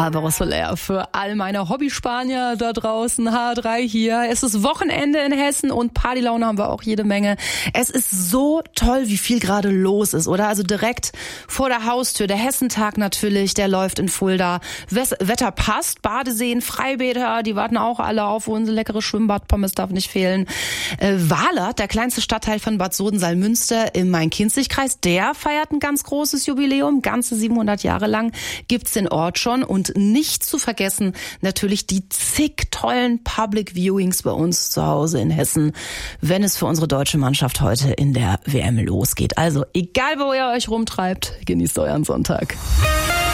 Alvaro Soler für all meine Hobby-Spanier da draußen. H3 hier. Es ist Wochenende in Hessen und Partylaune haben wir auch jede Menge. Es ist so toll, wie viel gerade los ist, oder? Also direkt vor der Haustür. Der Hessentag natürlich, der läuft in Fulda. Wetter passt, Badeseen, Freibäder, die warten auch alle auf uns. Leckere Schwimmbad, Pommes darf nicht fehlen. Wahlert, der kleinste Stadtteil von Bad Soden-Salmünster im Main-Kinzig-Kreis, der feiert ein ganz großes Jubiläum. Ganze 700 Jahre lang gibt's den Ort schon. Und nicht zu vergessen natürlich die zig tollen Public Viewings bei uns zu Hause in Hessen, wenn es für unsere deutsche Mannschaft heute in der WM losgeht. Also egal, wo ihr euch rumtreibt, genießt euren Sonntag.